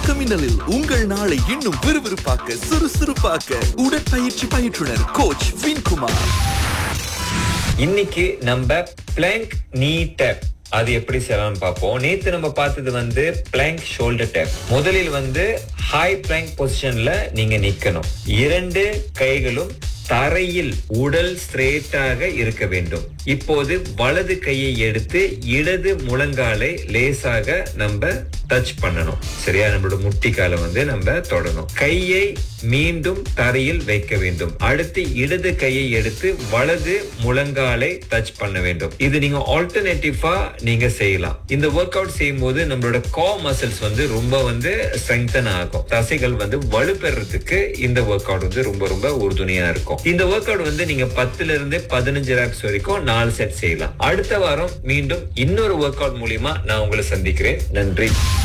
வணக்கம் மின்னலில் உங்கள் நாளை இன்னும் விறுவிறுப்பாக்க சுறுசுறுப்பாக்க உடற்பயிற்சி பயிற்றுனர் கோச் வின்குமார். இன்னைக்கு நம்ம பிளாங்க் நீ டேப் அது எப்படி செய்யலாம்னு பார்ப்போம். நேத்து நம்ம பார்த்தது பிளாங்க் ஷோல்டர் டேப். முதலில் ஹை பிளாங்க் பொசிஷன்ல நீங்க நிக்கணும். 2 கைகளும் தரையில் உடல் ஸ்ட்ரெயிட்டாக இருக்க வேண்டும். இப்போது வலது கையை எடுத்து இடது முழங்காலை லேசாக நம்ம டச் பண்ணணும். சரியா? நம்மளோட முட்டிக்கால நம்ம தொடணும். கையை மீண்டும் தரையில் வைக்க வேண்டும். அடுத்து இடது கையை எடுத்து வலது முழங்காலை டச் பண்ண வேண்டும். இது நீங்க ஆல்டர்னேட்டிவா நீங்க செய்யலாம். இந்த ஒர்க் அவுட் செய்யும் போது நம்மளோட கோர் மசில்ஸ் ரொம்ப ஸ்ட்ரெங்தன் ஆகும். தசைகள் வலுப்பெறதுக்கு இந்த ஒர்க் அவுட் ரொம்ப ரொம்ப உறுதுணையா இருக்கும். இந்த ஒர்க் அவுட் நீங்க 10 இருந்து 15 ரெப்ஸ் வரைக்கும் 4 செட் செய்யலாம். அடுத்த வாரம் மீண்டும் இன்னொரு ஒர்க் அவுட் மூலியமா நான் உங்களை சந்திக்கிறேன். நன்றி.